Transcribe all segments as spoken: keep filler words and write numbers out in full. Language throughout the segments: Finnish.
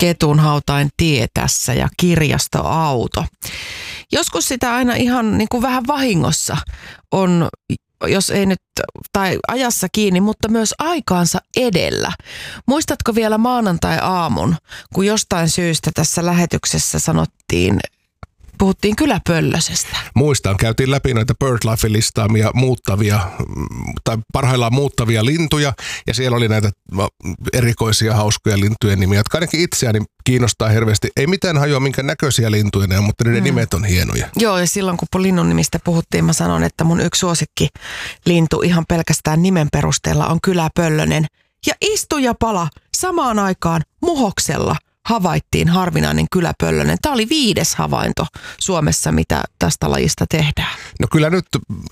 Ketunhautain tie tässä ja kirjastoauto. Joskus sitä aina ihan niin kuin vähän vahingossa on, jos ei nyt, tai ajassa kiinni, mutta myös aikaansa edellä. Muistatko vielä maanantai-aamun, kun jostain syystä tässä lähetyksessä sanottiin, puhuttiin kyläpöllösestä? Muistan, käytiin läpi näitä BirdLifein listaamia muuttavia, tai parhaillaan muuttavia lintuja, ja siellä oli näitä erikoisia hauskoja lintujen nimiä, jotka ainakin itseäni kiinnostaa hirveästi. Ei mitään hajoa, minkä näköisiä lintuja ne on, mutta niiden mm. nimet on hienoja. Joo, ja silloin kun linnun nimistä puhuttiin, mä sanon, että mun yksi suosikki lintu ihan pelkästään nimen perusteella on kyläpöllönen. Ja istujapala samaan aikaan Muhoksella havaittiin harvinainen kyläpöllönen. Tämä oli viides havainto Suomessa, mitä tästä lajista tehdään. No kyllä nyt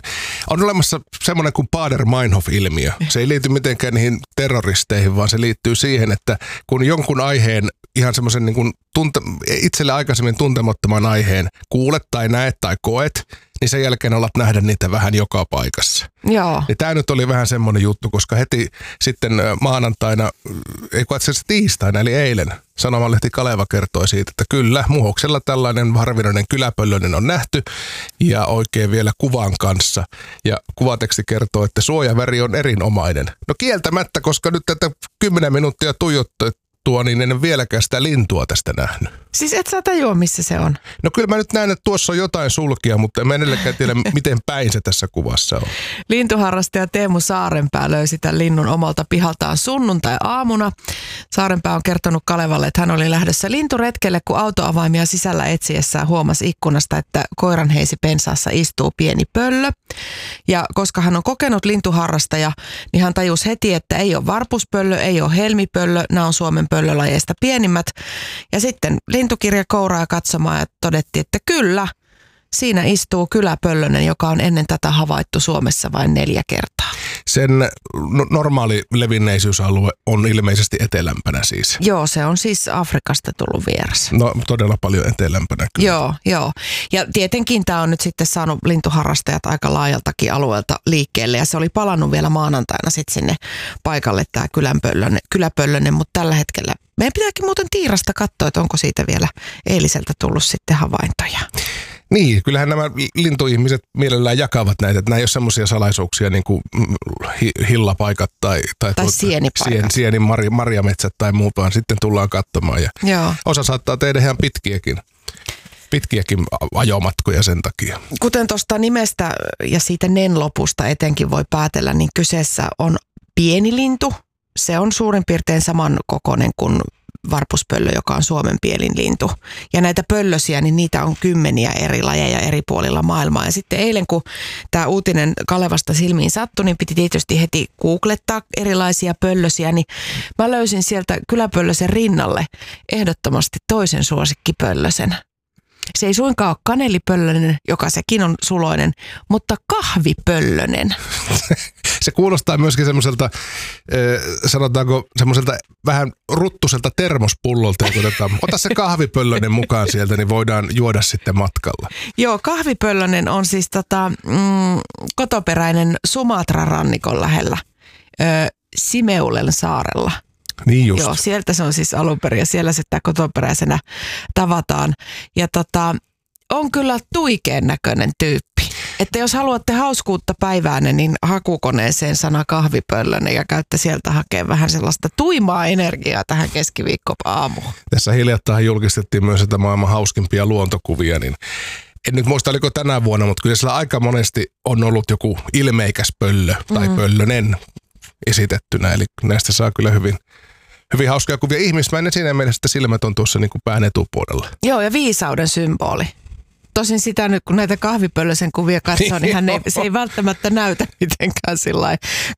on olemassa semmoinen kuin Baader-Meinhof-ilmiö. Se ei liity mitenkään niihin terroristeihin, vaan se liittyy siihen, että kun jonkun aiheen, ihan semmoisen niin kuin tunte, itselle aikaisemmin tuntemattoman aiheen kuulet tai näet tai koet, niin sen jälkeen alat nähdä niitä vähän joka paikassa. Joo. Ja tämä nyt oli vähän semmoinen juttu, koska heti sitten maanantaina, ei kun itse asiassa tiistaina, eli eilen, Sanomalehti Kaleva kertoi siitä, että kyllä, Muhoksella tällainen harvinainen kyläpöllönen on nähty ja oikein vielä kuvan kanssa. Ja kuvateksti kertoo, että suojaväri on erinomainen. No kieltämättä, koska nyt tätä kymmenen minuuttia tuijottu, tuo, niin en vieläkään sitä lintua tästä nähnyt. Siis et sä tajua, missä se on? No kyllä mä nyt näen, että tuossa on jotain sulkia, mutta en edelläkään tiedä, miten päin se tässä kuvassa on. Lintuharrastaja Teemu Saarenpää löysi tämän linnun omalta pihaltaan sunnuntai-aamuna. Saarenpää on kertonut Kalevalle, että hän oli lähdössä linturetkelle, kun autoavaimia sisällä etsiessään huomasi ikkunasta, että koiranheisi pensaassa istuu pieni pöllö. Ja koska hän on kokenut lintuharrastaja, niin hän tajusi heti, että ei ole varpuspöllö, ei ole helmipöllö, nämä on Suomen pöllölajeista pienimmät. Ja sitten lintukirja kouraa katsomaan ja todettiin, että kyllä, siinä istuu kyläpöllönen, joka on ennen tätä havaittu Suomessa vain neljä kertaa. Sen normaali levinneisyysalue on ilmeisesti etelämpänä siis. Joo, se on siis Afrikasta tullut vieras. No todella paljon etelämpänä kyllä. Joo, joo. Ja tietenkin tämä on nyt sitten saanut lintuharrastajat aika laajaltakin alueelta liikkeelle. Ja se oli palannut vielä maanantaina sitten sinne paikalle tämä kyläpöllönen, kyläpöllönen, mutta tällä hetkellä meidän pitääkin muuten Tiirasta katsoa, että onko siitä vielä eiliseltä tullut sitten havaintoja. Niin, kyllähän nämä lintuihmiset mielellään jakavat näitä, että nämä ei ole semmoisia salaisuuksia niin kuin hillapaikat tai, tai, tai tuota, sienipaikat. Sien, sienin marja, marjametsät tai muut, vaan sitten tullaan katsomaan. Ja Joo. Osa saattaa tehdä ihan pitkiäkin, pitkiäkin ajomatkoja sen takia. Kuten tuosta nimestä ja siitä nen lopusta etenkin voi päätellä, niin kyseessä on pieni lintu. Se on suurin piirtein saman kokoinen kuin varpuspöllö, joka on Suomen pielin lintu. Ja näitä pöllösiä, niin niitä on kymmeniä eri lajeja eri puolilla maailmaa. Ja sitten eilen, kun tämä uutinen Kalevasta silmiin sattui, niin piti tietysti heti googlettaa erilaisia pöllösiä, niin mä löysin sieltä kyläpöllösen rinnalle ehdottomasti toisen suosikkipöllösen. Se ei suinkaan ole kanelipöllönen, joka sekin on suloinen, mutta kahvipöllönen. Se kuulostaa myöskin semmoiselta, sanotaanko semmoiselta vähän ruttuselta termospullolta. Ota se kahvipöllönen mukaan sieltä, niin voidaan juoda sitten matkalla. Joo, kahvipöllönen on siis tota, mm, kotoperäinen Sumatran rannikon lähellä, ö, Simeulen saarella. Niin just. Joo, sieltä se on siis alun perin ja siellä sitä kotoperäisenä tavataan. Ja tota, on kyllä tuikeen näköinen tyyppi. Että jos haluatte hauskuutta päiväänne, niin hakukoneeseen sana kahvipöllönen ja käytte sieltä hakea vähän sellaista tuimaa energiaa tähän keskiviikko-aamuun. Tässä hiljattain julkistettiin myös sitä maailman hauskimpia luontokuvia, niin en nyt muista, oliko tänä vuonna, mutta kyllä siellä aika monesti on ollut joku ilmeikäs pöllö tai mm. pöllönen esitettynä. Eli näistä saa kyllä hyvin, hyvin hauskaa kuvia. Ihmismäinen siinä mielessä, että silmät on tuossa niin kuin pään etupuolella. Joo, ja viisauden symboli. Tosin sitä nyt, kun näitä kahvipöllösen kuvia katsoo, niin hän ei, se ei välttämättä näytä mitenkään sillain